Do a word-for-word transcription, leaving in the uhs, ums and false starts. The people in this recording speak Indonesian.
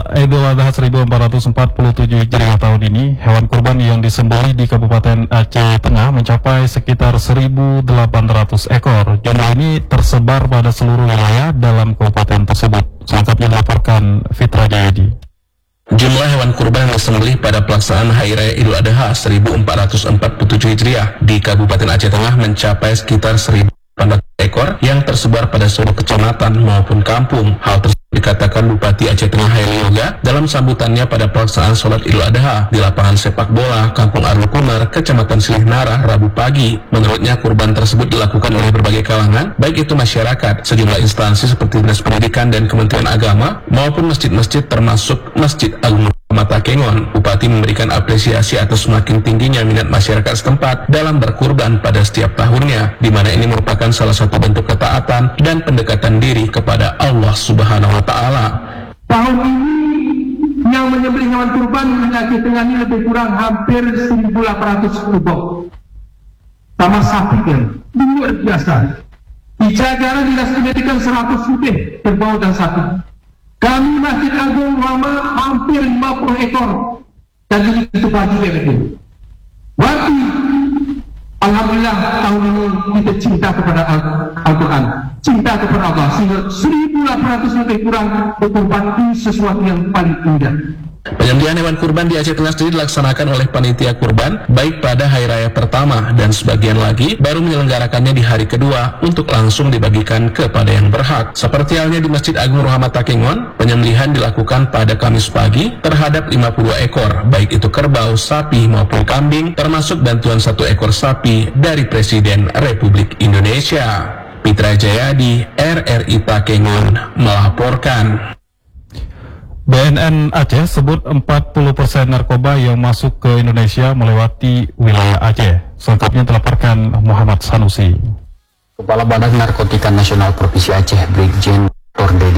Idul Adha seribu empat ratus empat puluh tujuh Hijriah tahun ini, hewan kurban yang disembelih di Kabupaten Aceh Tengah mencapai sekitar seribu delapan ratus ekor. Jumlah ini tersebar pada seluruh wilayah dalam kabupaten tersebut. Selengkapnya dilaporkan Fitra Jayadi. Jumlah hewan kurban yang disembelih pada pelaksanaan Hari Raya Idul Adha seribu empat ratus empat puluh tujuh Hijriah di Kabupaten Aceh Tengah mencapai sekitar seribu delapan ratus ekor yang tersebar pada seluruh kecamatan maupun kampung. Hal tersebut dikatakan Bupati Aceh Tengah Haili Yoga dalam sambutannya pada pelaksanaan sholat Idul Adha di lapangan sepak bola Kampung Arlukumar, Kecamatan Silih Narah, Rabu pagi. Menurutnya kurban tersebut dilakukan oleh berbagai kalangan, baik itu masyarakat, sejumlah instansi seperti Dinas Pendidikan dan Kementerian Agama, maupun masjid-masjid termasuk Masjid Agung Mata Kengon. Bupati memberikan apresiasi atas semakin tingginya minat masyarakat setempat dalam berkurban pada setiap tahunnya, di mana ini merupakan salah satu bentuk ketaatan dan pendekatan diri kepada Allah Subhanahu wa Ta'ala. Tahun ini yang menyembelih hewan kurban di Aceh Tengah ini lebih kurang hampir seribu delapan ratus ekor. Sama sapi kan, luar biasa. Di Jajaran Dinas Pendidikan seratus lebih kerbau dan sapi. Kami Masjid Agung Rama hampir lima puluh ekor. Dan itu bagi yang itu. Berarti alhamdulillah tahun ini kita cinta kepada Al-Quran, cinta kepada Allah, sehingga seribu delapan ratus lebih kurang berkorban itu sesuatu yang paling indah. Penyembelihan hewan kurban di Aceh Tengah sendiri dilaksanakan oleh panitia kurban baik pada hari raya pertama dan sebagian lagi baru menyelenggarakannya di hari kedua untuk langsung dibagikan kepada yang berhak. Seperti halnya di Masjid Agung Rahmat Takengon, penyembelihan dilakukan pada Kamis pagi terhadap lima puluh dua ekor, baik itu kerbau, sapi maupun kambing, termasuk bantuan satu ekor sapi dari Presiden Republik Indonesia. Fitra Jayadi, R R I Takengon melaporkan. B N N Aceh sebut empat puluh persen narkoba yang masuk ke Indonesia melewati wilayah Aceh. Selengkapnya dilaporkan Muhammad Sanusi. Kepala Badan Narkotika Nasional Provinsi Aceh, Brigjen Dr. Dedi